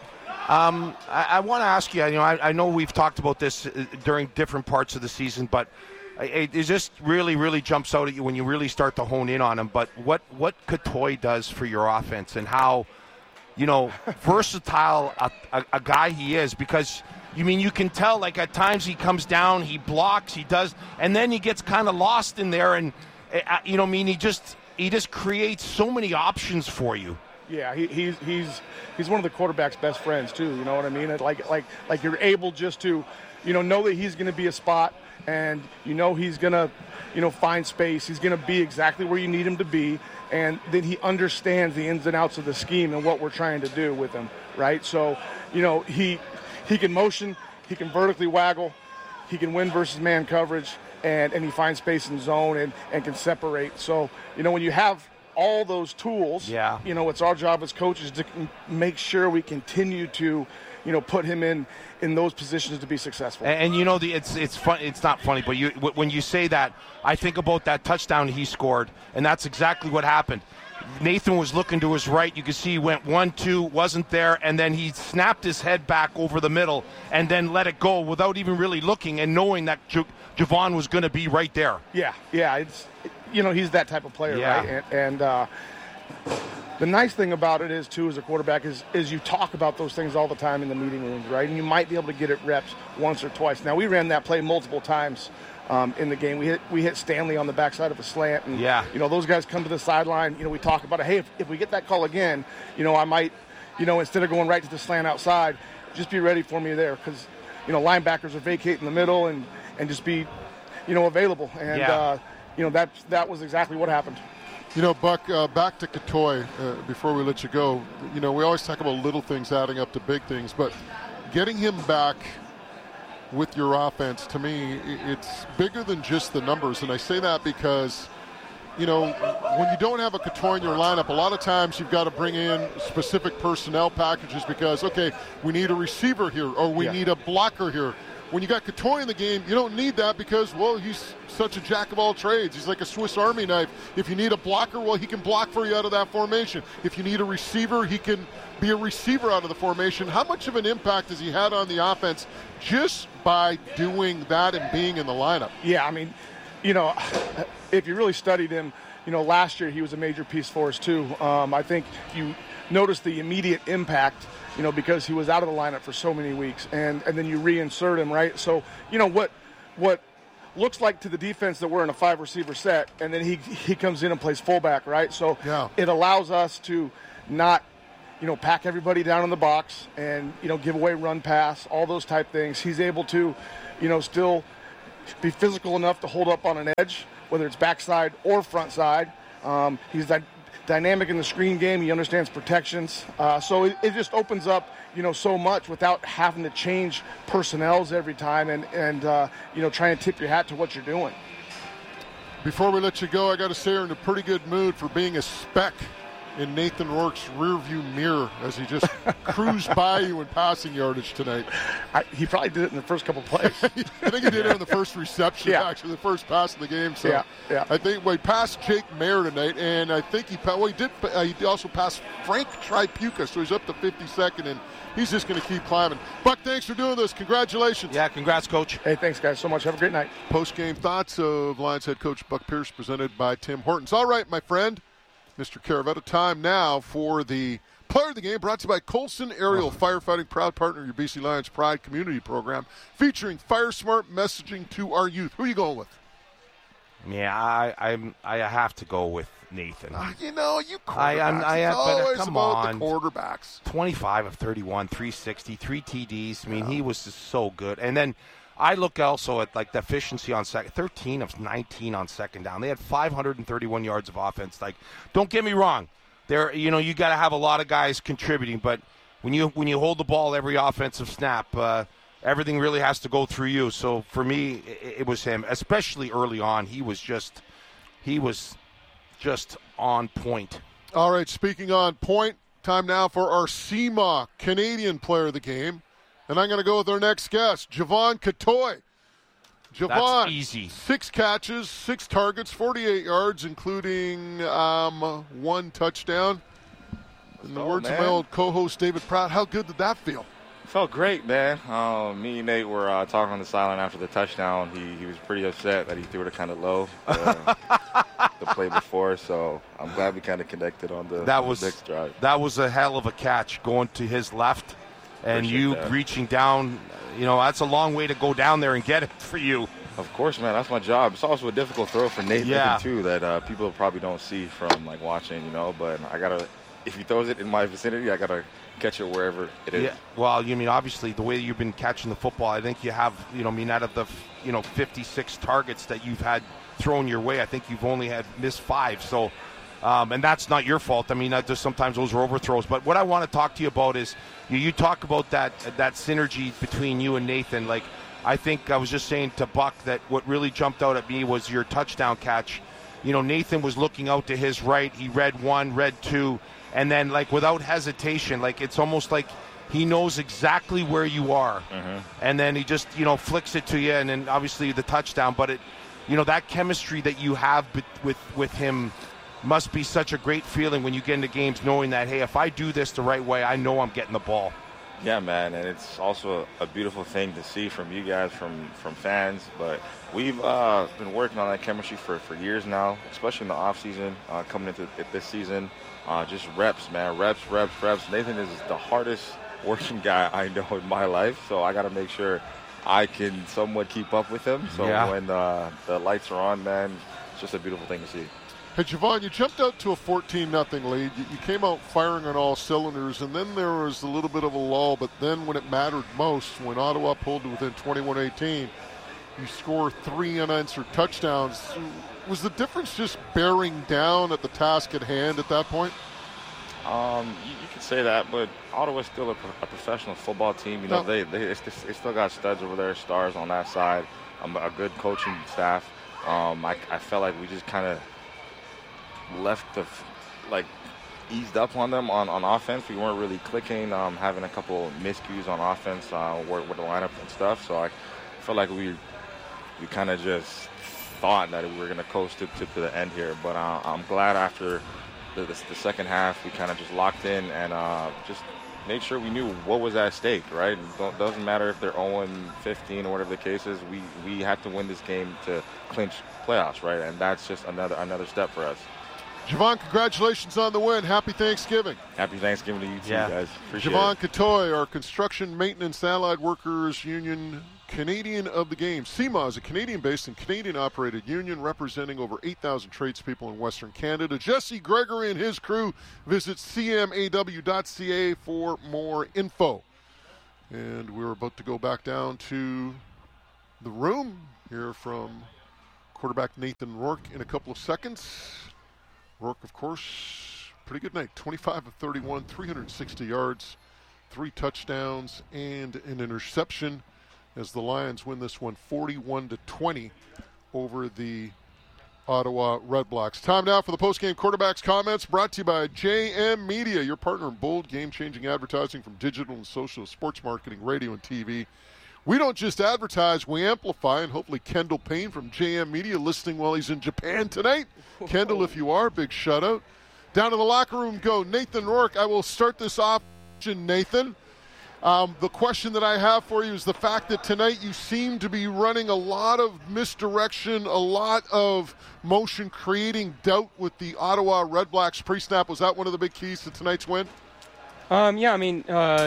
I want to ask you, you know, I know we've talked about this during different parts of the season, but it just really, really jumps out at you when you really start to hone in on him. But what Catoy does for your offense and how, you know, versatile a guy he is, because, you mean, you can tell, like, at times he comes down, he blocks, he does, and then he gets kind of lost in there, and, you know, I mean, he just creates so many options for you. Yeah, he's one of the quarterback's best friends too. You know what I mean? Like you're able just to, you know that he's going to be a spot, and you know he's going to, you know, find space. He's going to be exactly where you need him to be, and then he understands the ins and outs of the scheme and what we're trying to do with him, right? So, you know, he can motion, he can vertically waggle, he can win versus man coverage, and he finds space in zone and can separate. So, you know, when you have all those tools, yeah, you know, it's our job as coaches to make sure we continue to, you know, put him in those positions to be successful. And you know, it's fun. It's not funny, but when you say that, I think about that touchdown he scored, and that's exactly what happened. Nathan was looking to his right. You could see he went 1-2, wasn't there, and then he snapped his head back over the middle and then let it go without even really looking and knowing that Javon was going to be right there. Yeah, it's, you know, he's that type of player, yeah, right? And the nice thing about it is, too, as a quarterback, is you talk about those things all the time in the meeting rooms, right? And you might be able to get it reps once or twice. Now, we ran that play multiple times in the game. We hit Stanley on the backside of a slant, and yeah, you know, those guys come to the sideline. You know, we talk about it. Hey, if we get that call again, you know, I might, you know, instead of going right to the slant outside, just be ready for me there, because, you know, linebackers are vacating the middle and just be, you know, available. And yeah, you know, that was exactly what happened. You know, Buck, back to Catoy before we let you go. You know, we always talk about little things adding up to big things, but getting him back with your offense, to me, it's bigger than just the numbers. And I say that because, you know, when you don't have a Catoy in your lineup, a lot of times you've got to bring in specific personnel packages because, okay, we need a receiver here or we need a blocker here. When you got Catoy in the game, you don't need that because, well, he's such a jack of all trades. He's like a Swiss Army knife. If you need a blocker, well, he can block for you out of that formation. If you need a receiver, he can be a receiver out of the formation. How much of an impact has he had on the offense just by doing that and being in the lineup? Yeah, I mean, you know, if you really studied him, you know, last year he was a major piece for us too. I think you noticed the immediate impact, you know, because he was out of the lineup for so many weeks, and then you reinsert him, right? So, you know, what looks like to the defense that we're in a 5-receiver set, and then he comes in and plays fullback, right? So it allows us to not pack everybody down in the box and, give away run pass, all those type things. He's able to, still be physical enough to hold up on an edge, whether it's backside or front side. He's dynamic in the screen game. He understands protections. So it just opens up, so much without having to change personnels every time and trying to tip your hat to what you're doing. Before we let you go, I got to say you're in a pretty good mood for being a speck in Nathan Rourke's rearview mirror as he just cruised by you in passing yardage tonight. He probably did it in the first couple plays. I think he did it on the first reception, actually, the first pass of the game. So I think he passed Jake Mayer tonight, and I think he also passed Frank Tripucka, so he's up to 52nd, and he's just going to keep climbing. Buck, thanks for doing this. Congratulations. Yeah, congrats, Coach. Hey, thanks, guys, so much. Have a great night. Post-game thoughts of Lions head coach Buck Pierce presented by Tim Hortons. All right, my friend, Mr. Caravetta, time now for the player of the game, brought to you by Colson Aerial Firefighting, proud partner of your BC Lions Pride Community Program, featuring fire-smart messaging to our youth. Who are you going with? Yeah, I have to go with Nathan. You quarterbacks, it's always come about on. the quarterbacks. 25 of 31, 360, 3 TDs. I mean, he was just so good. And then I look also at the efficiency on second, 13 of 19 on second down. They had 531 yards of offense. Don't get me wrong, there you got to have a lot of guys contributing, but when you hold the ball every offensive snap, everything really has to go through you. So for me, it was him, especially early on. He was just on point. All right, speaking on point, time now for our CMA Canadian player of the game. And I'm going to go with our next guest, Javon Catoy. Javon, that's easy. 6 catches, 6 targets, 48 yards, including 1 touchdown. In the words of my old co-host, David Pratt, how good did that feel? Felt great, man. Me and Nate were talking on the sideline after the touchdown. He was pretty upset that he threw it kind of low the play before, so I'm glad we kind of connected on the next drive. That was a hell of a catch going to his left. And reaching down, that's a long way to go down there and get it for you. Of course, man. That's my job. It's also a difficult throw for Nathan, too, that people probably don't see from, watching, But if he throws it in my vicinity, I got to catch it wherever it is. Yeah. Well, obviously, the way you've been catching the football, I think you have, out of the, 56 targets that you've had thrown your way, I think you've only had missed 5. So, and that's not your fault. I mean, just sometimes those are overthrows. But what I want to talk to you about is you talk about that synergy between you and Nathan. I think I was just saying to Buck that what really jumped out at me was your touchdown catch. Nathan was looking out to his right. He read 1, read 2, and then without hesitation, it's almost like he knows exactly where you are. Mm-hmm. And then he just flicks it to you, and then obviously the touchdown. But that chemistry that you have with him must be such a great feeling when you get into games knowing that, hey, if I do this the right way, I know I'm getting the ball. Yeah, man, and it's also a beautiful thing to see from you guys, from fans. But we've been working on that chemistry for years now, especially in the offseason, coming into this season. Just reps, man, reps. Nathan is the hardest working guy I know in my life, so I got to make sure I can somewhat keep up with him. So when the lights are on, man, it's just a beautiful thing to see. Hey, Javon, you jumped out to a 14-0 lead. You came out firing on all cylinders, and then there was a little bit of a lull. But then when it mattered most, when Ottawa pulled to within 21-18, you score 3 unanswered touchdowns. Was the difference just bearing down at the task at hand at that point? You could say that, but Ottawa's still a professional football team. They still got studs over there, stars on that side, a good coaching staff. I felt like we just kind of left eased up on them on offense. We weren't really clicking, having a couple miscues on offense with the lineup and stuff. So I felt like we kind of just thought that we were going to coast to the end here. But I'm glad after the second half we kind of just locked in and just made sure we knew what was at stake, right? It doesn't matter if they're 0-15 or whatever the case is. We had to win this game to clinch playoffs, right? And that's just another step for us. Javon, congratulations on the win. Happy Thanksgiving. Happy Thanksgiving to you too, guys. Appreciate Javon it. Catoy, our Construction Maintenance Allied Workers Union Canadian of the game. CIMA is a Canadian-based and Canadian-operated union representing over 8,000 tradespeople in Western Canada. Jesse Gregory and his crew visit cmaw.ca for more info. And we're about to go back down to the room, hear from quarterback Nathan Rourke in a couple of seconds. Rourke, of course, pretty good night. 25 of 31, 360 yards, 3 touchdowns, and an interception as the Lions win this one 41-20 over the Ottawa Redblacks. Time now for the post-game quarterback's comments, brought to you by JM Media, your partner in bold, game-changing advertising from digital and social, sports marketing, radio, and TV. We don't just advertise, we amplify, and hopefully Kendall Payne from JM Media listening while he's in Japan tonight. Kendall, if you are, big shout-out. Down to the locker room go Nathan Rourke. I will start this off, Nathan. The question that I have for you is the fact that tonight you seem to be running a lot of misdirection, a lot of motion, creating doubt with the Ottawa Redblacks pre-snap. Was that one of the big keys to tonight's win? Yeah, I mean,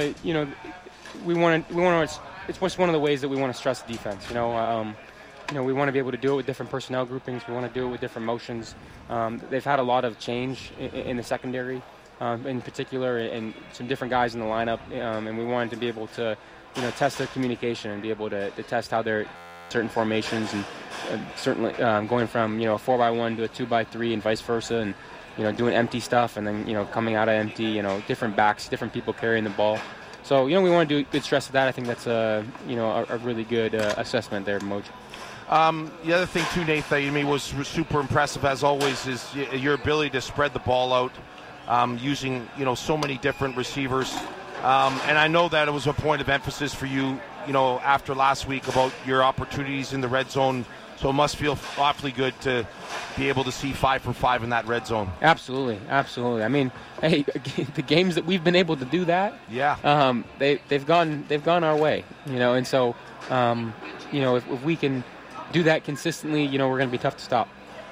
we want to. It's just one of the ways that we want to stress the defense. We want to be able to do it with different personnel groupings. We want to do it with different motions. They've had a lot of change in the secondary. In particular, and some different guys in the lineup, and we wanted to be able to, test their communication and be able to test how they're certain formations and certainly going from a 4x1 to a 2x3 and vice versa, and doing empty stuff and then coming out of empty, different backs, different people carrying the ball. So we want to do good stress of that. I think that's a really good assessment there, Moj. The other thing too, Nathan, to me was super impressive as always is your ability to spread the ball out. Using so many different receivers, and I know that it was a point of emphasis for you, after last week about your opportunities in the red zone. So it must feel awfully good to be able to see 5 for 5 in that red zone. Absolutely. I mean, hey, the games that we've been able to do that, they've gone our way, and so if we can do that consistently, we're going to be tough to stop.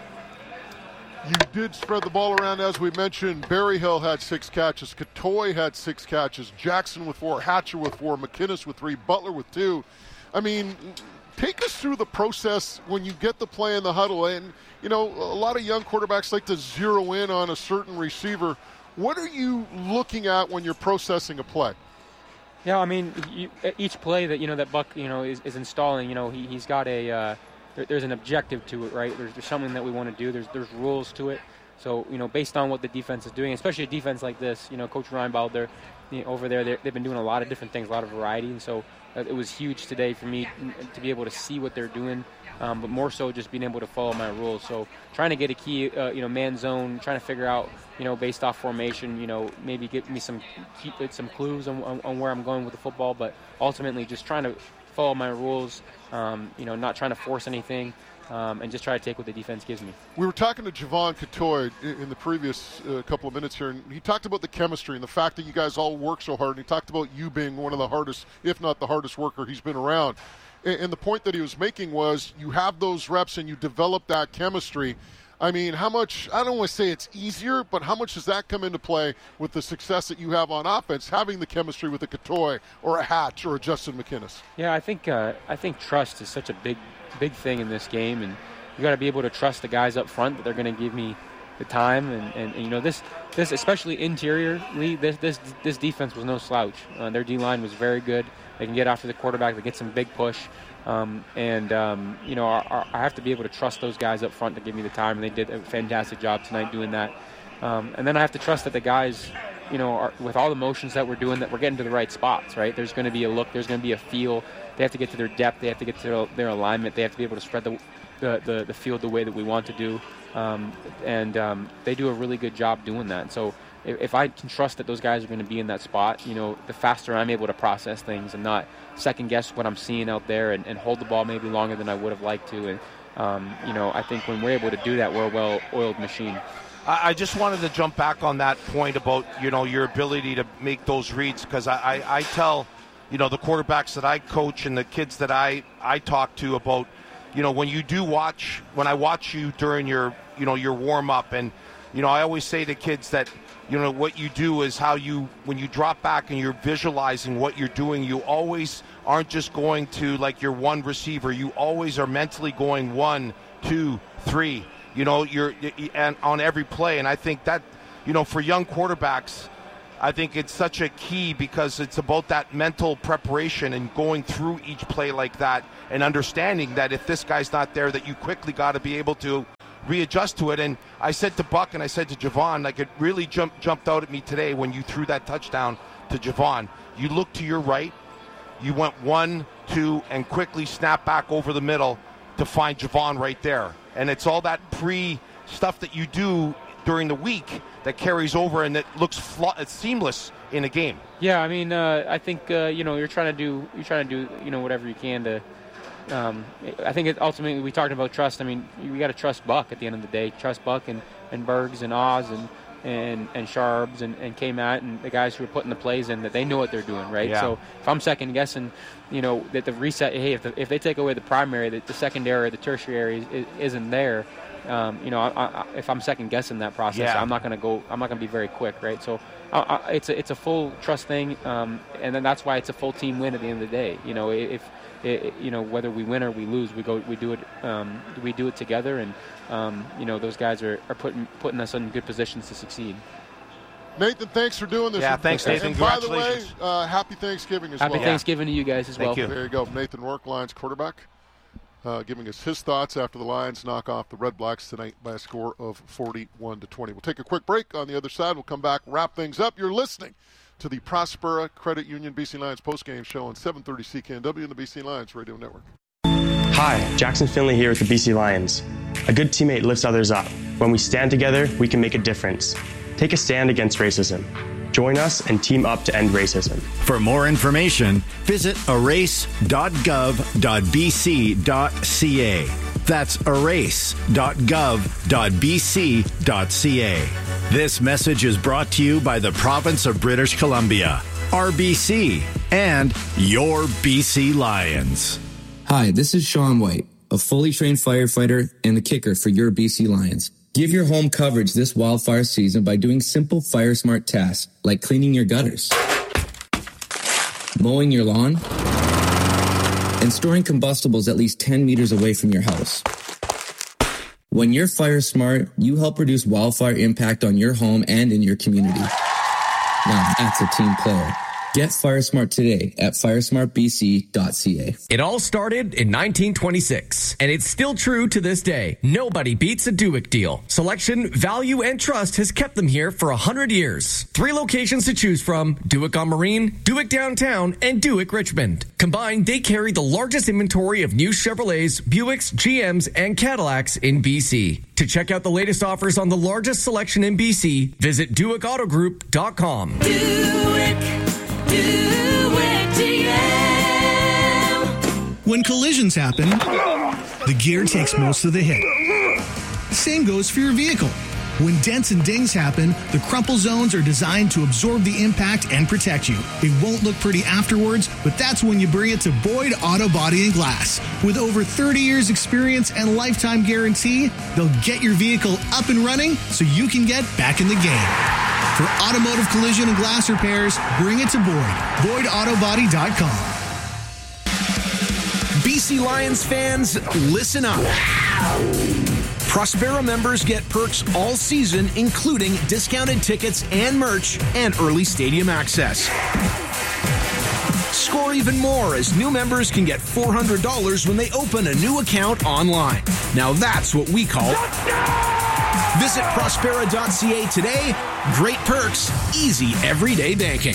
You did spread the ball around, as we mentioned. Berryhill had 6 catches. Katoy had 6 catches. Jackson with 4. Hatcher with 4. McInnes with 3. Butler with 2. I mean, take us through the process when you get the play in the huddle. And, a lot of young quarterbacks like to zero in on a certain receiver. What are you looking at when you're processing a play? Yeah, I mean, each play that, that Buck, is installing, he's got a there's an objective to it, right? There's something that we want to do. There's rules to it. So, based on what the defense is doing, especially a defense like this, Coach Reinbold, over there, they've been doing a lot of different things, a lot of variety. And so it was huge today for me to be able to see what they're doing, but more so just being able to follow my rules. So trying to get a key, man zone, trying to figure out, based off formation, maybe get me some clues on where I'm going with the football, but ultimately just trying to follow my rules, not trying to force anything, and just try to take what the defense gives me. We were talking to Javon Katoy in the previous couple of minutes here, and he talked about the chemistry and the fact that you guys all work so hard, and he talked about you being one of the hardest, if not the hardest worker he's been around. And the point that he was making was you have those reps and you develop that chemistry. I mean, how much, I don't want to say it's easier, but how much does that come into play with the success that you have on offense, having the chemistry with a Katoy or a Hatch or a Justin McInnes? Yeah, I think trust is such a big thing in this game, and you got to be able to trust the guys up front that they're going to give me the time, and this especially interiorly, this defense was no slouch. Their D-line was very good. They can get after the quarterback. They get some big push. I have to be able to trust those guys up front to give me the time, and they did a fantastic job tonight doing that. And then I have to trust that the guys, with all the motions that we're doing, that we're getting to the right spots, right? There's going to be a look. There's going to be a feel. They have to get to their depth. They have to get to their alignment. They have to be able to spread the field the way that we want to do. They do a really good job doing that. So if I can trust that those guys are going to be in that spot, the faster I'm able to process things and not second guess what I'm seeing out there and hold the ball maybe longer than I would have liked to. And, I think when we're able to do that, we're a well-oiled machine. I just wanted to jump back on that point about, your ability to make those reads, because I tell, the quarterbacks that I coach and the kids that I talk to about, when I watch you during your warm-up and I always say to kids that, what you do is when you drop back and you're visualizing what you're doing, you always aren't just going to like your one receiver. You always are mentally going 1, 2, 3. You're and on every play. And I think that, for young quarterbacks, I think it's such a key because it's about that mental preparation and going through each play like that and understanding that if this guy's not there, that you quickly got to be able to readjust to it. And I said to Buck and I said to Javon, like it really jumped out at me today when you threw that touchdown to Javon. You looked to your right, you went 1, 2, and quickly snapped back over the middle to find Javon right there. And it's all that pre-stuff that you do during the week that carries over and it looks it's seamless in a game. Yeah, I mean, I think you're trying to do whatever you can to. I think ultimately we talked about trust. I mean, we got to trust Buck at the end of the day. Trust Buck and Bergs and Oz and Sharbs and K-Matt and the guys who are putting the plays in, that they know what they're doing, right? Yeah. So if I'm second guessing, that the reset, hey, if they take away the primary, that the secondary or the tertiary isn't there. If I'm second guessing that process, I'm not going to be very quick, right? So it's a full trust thing, and then that's why it's a full team win at the end of the day. Whether we win or we lose, we do it together, and those guys are putting us in good positions to succeed. Nathan, thanks for doing this. Yeah, thanks, Nathan. And by the way, happy Thanksgiving as well. Happy Thanksgiving to you guys as well. Thank you. There you go. Nathan Rourke, Lions quarterback, giving us his thoughts after the Lions knock off the Red Blacks tonight by a score of 41-20. We'll take a quick break. On the other side, we'll come back, wrap things up. You're listening to the Prospera Credit Union BC Lions postgame show on 730 CKNW and the BC Lions Radio Network. Hi, Jackson Finley here with the BC Lions. A good teammate lifts others up. When we stand together, we can make a difference. Take a stand against racism. Join us and team up to end racism. For more information, visit erase.gov.bc.ca. That's erase.gov.bc.ca. This message is brought to you by the Province of British Columbia, RBC, and your BC Lions. Hi, this is Sean White, a fully trained firefighter and the kicker for your BC Lions. Give your home coverage this wildfire season by doing simple fire smart tasks like cleaning your gutters, mowing your lawn, and storing combustibles at least 10 meters away from your house. When you're fire smart, you help reduce wildfire impact on your home and in your community. Now that's a team player. Get FireSmart today at firesmartbc.ca. It all started in 1926, and it's still true to this day. Nobody beats a Duick deal. Selection, value, and trust has kept them here for 100 years. 3 locations to choose from: Duick on Marine, Duick Downtown, and Duick Richmond. Combined, they carry the largest inventory of new Chevrolets, Buicks, GMs, and Cadillacs in BC. To check out the latest offers on the largest selection in BC, visit DuickAutoGroup.com. When collisions happen, the gear takes most of the hit. Same goes for your vehicle. When dents and dings happen, the crumple zones are designed to absorb the impact and protect you. It won't look pretty afterwards, but that's when you bring it to Boyd Auto Body and Glass. With over 30 years experience and lifetime guarantee, they'll get your vehicle up and running so you can get back in the game. For automotive collision and glass repairs, bring it to Boyd. BoydAutoBody.com. BC Lions fans, listen up. Prospera members get perks all season, including discounted tickets and merch and early stadium access. Score even more as new members can get $400 when they open a new account online. Now that's what we call Visit Prospera.ca today. Great perks, easy everyday banking.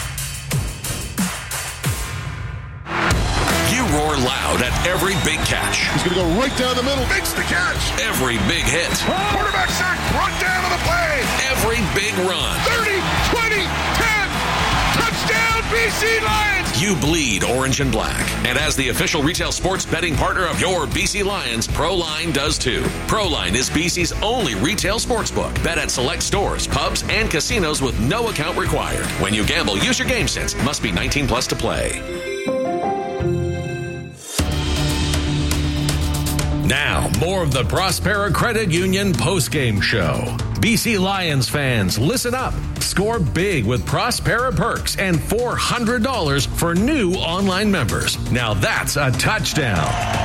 You roar loud at every big catch. He's going to go right down the middle. Makes the catch. Every big hit. Quarterback sack. Brought down on the play. Every big run. 30, 20, 10. Touchdown, BC Lions. You bleed orange and black. And as the official retail sports betting partner of your BC Lions, ProLine does too. ProLine is BC's only retail sportsbook. Bet at select stores, pubs, and casinos with no account required. When you gamble, use your game sense. Must be 19 plus to play. Now, more of the Prospera Credit Union postgame show. BC Lions fans, listen up. Score big with Prospera Perks and $400 for new online members. Now that's a touchdown.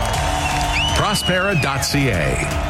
Prospera.ca.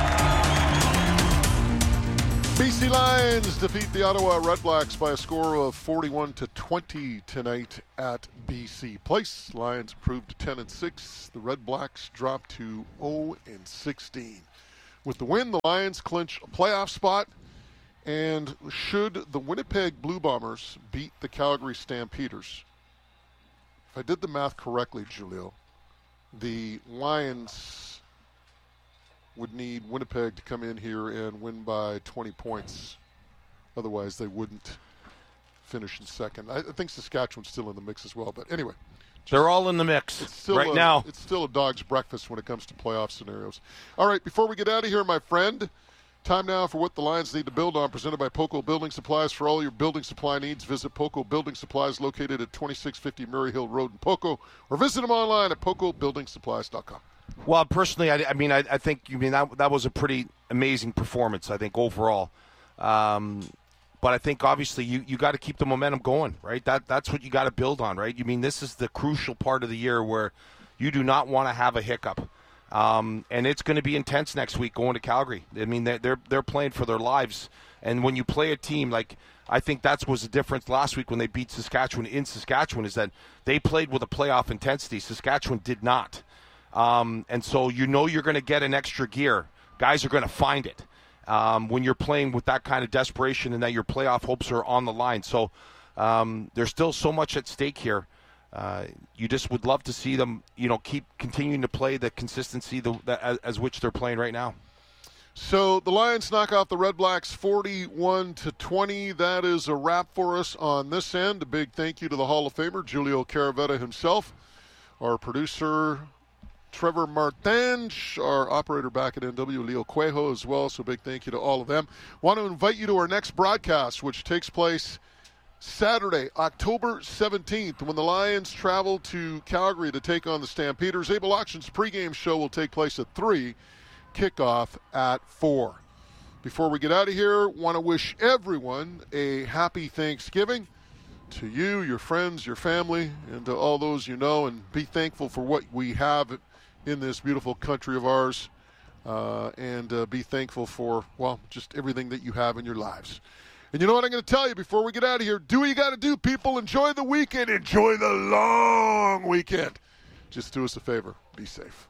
BC Lions defeat the Ottawa Redblacks by a score of 41-20 tonight at BC Place. Lions improved to 10-6. The Redblacks dropped to 0-16. With the win, the Lions clinch a playoff spot. And should the Winnipeg Blue Bombers beat the Calgary Stampeders, if I did the math correctly, Julio, the Lions would need Winnipeg to come in here and win by 20 points. Otherwise, they wouldn't finish in second. I think Saskatchewan's still in the mix as well. But anyway. They're all in the mix right now. It's still a dog's breakfast when it comes to playoff scenarios. All right, before we get out of here, my friend, time now for what the Lions need to build on, presented by Poco Building Supplies. For all your building supply needs, visit Poco Building Supplies, located at 2650 Murray Hill Road in Poco, or visit them online at pocobuildingsupplies.com. Well, personally, I think that was a pretty amazing performance, I think, overall. But I think, obviously, you got to keep the momentum going, right? That's what you got to build on, right? This is the crucial part of the year where you do not want to have a hiccup. And it's going to be intense next week going to Calgary. I mean, they're playing for their lives. And when you play a team like, I think that was the difference last week when they beat Saskatchewan in Saskatchewan, is that they played with a playoff intensity. Saskatchewan did not. And so you're going to get an extra gear. Guys are going to find it when you're playing with that kind of desperation and that your playoff hopes are on the line. So there's still so much at stake here. You just would love to see them, keep continuing to play the consistency as which they're playing right now. So the Lions knock off the Redblacks 41-20. That is a wrap for us on this end. A big thank you to the Hall of Famer, Julio Caravetta himself, our producer, Trevor Martin, our operator back at NW, Leo Cuejo as well. So big thank you to all of them. Want to invite you to our next broadcast, which takes place Saturday, October 17th, when the Lions travel to Calgary to take on the Stampeders. Able Auctions pregame show will take place at 3, kickoff at 4. Before we get out of here, want to wish everyone a happy Thanksgiving. To you, your friends, your family, and to all those you know, and be thankful for what we have in this beautiful country of ours, and be thankful for, just everything that you have in your lives. And you know what I'm going to tell you before we get out of here? Do what you got to do, people. Enjoy the weekend. Enjoy the long weekend. Just do us a favor. Be safe.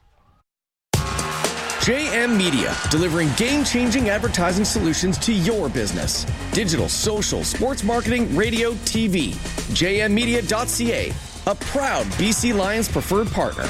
JM Media, delivering game-changing advertising solutions to your business. Digital, social, sports marketing, radio, TV. JMmedia.ca, a proud BC Lions preferred partner.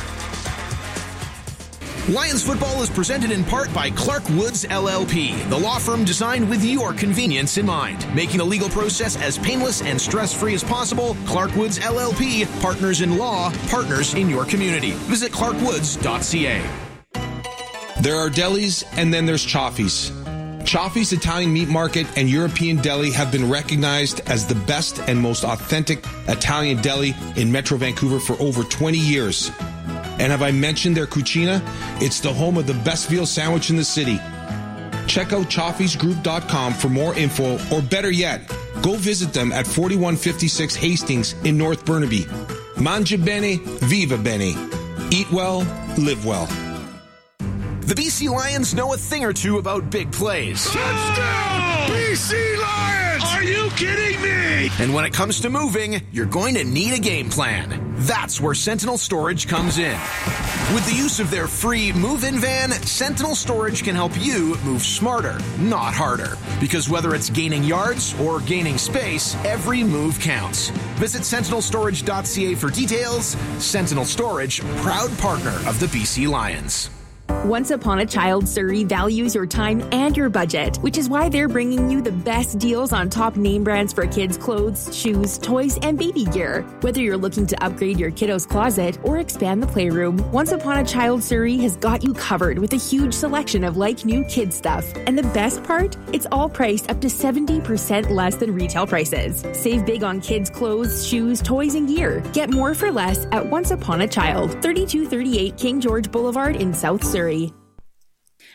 Lions football is presented in part by Clark Woods LLP, the law firm designed with your convenience in mind. Making the legal process as painless and stress-free as possible, Clark Woods LLP, partners in law, partners in your community. Visit clarkwoods.ca. There are delis, and then there's Chaffee's. Chaffee's Italian Meat Market and European Deli have been recognized as the best and most authentic Italian deli in Metro Vancouver for over 20 years. And have I mentioned their cucina? It's the home of the best veal sandwich in the city. Check out chaffeesgroup.com for more info, or better yet, go visit them at 4156 Hastings in North Burnaby. Mangia bene, viva bene. Eat well, live well. The BC Lions know a thing or two about big plays. Touchdown! BC Lions! Are you kidding me? And when it comes to moving, you're going to need a game plan. That's where Sentinel Storage comes in. With the use of their free move-in van, Sentinel Storage can help you move smarter, not harder. Because whether it's gaining yards or gaining space, every move counts. Visit sentinelstorage.ca for details. Sentinel Storage, proud partner of the BC Lions. Once Upon a Child Surrey values your time and your budget, which is why they're bringing you the best deals on top name brands for kids' clothes, shoes, toys, and baby gear. Whether you're looking to upgrade your kiddo's closet or expand the playroom, Once Upon a Child Surrey has got you covered with a huge selection of like-new kid stuff. And the best part? It's all priced up to 70% less than retail prices. Save big on kids' clothes, shoes, toys, and gear. Get more for less at Once Upon a Child, 3238 King George Boulevard in South Surrey.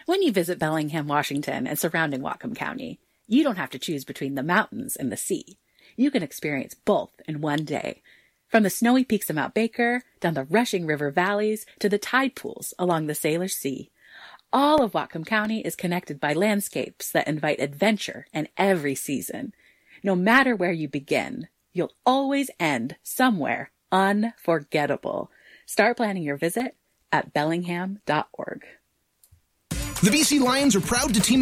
When you visit Bellingham, Washington, and surrounding Whatcom County, you don't have to choose between the mountains and the sea. You can experience both in one day. From the snowy peaks of Mount Baker, down the rushing river valleys, to the tide pools along the Salish Sea. All of Whatcom County is connected by landscapes that invite adventure in every season. No matter where you begin, you'll always end somewhere unforgettable. Start planning your visit at bellingham.org. The BC Lions are proud to team